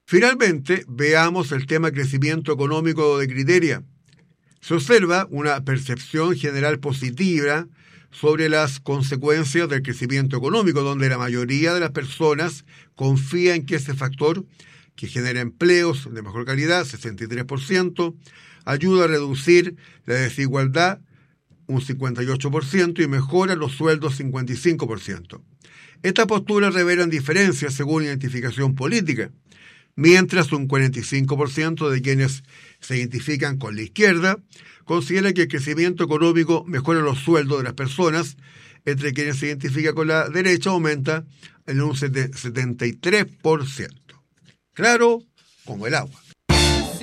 Finalmente, veamos el tema crecimiento económico de Criteria. Se observa una percepción general positiva sobre las consecuencias del crecimiento económico, donde la mayoría de las personas confía en que ese factor, que genera empleos de mejor calidad, 63%, ayuda a reducir la desigualdad, un 58%, y mejora los sueldos, 55%. Estas posturas revelan diferencias según identificación política, mientras un 45% de quienes se identifican con la izquierda considera que el crecimiento económico mejora los sueldos de las personas, entre quienes se identifican con la derecha aumenta en un 73%. Claro como el agua.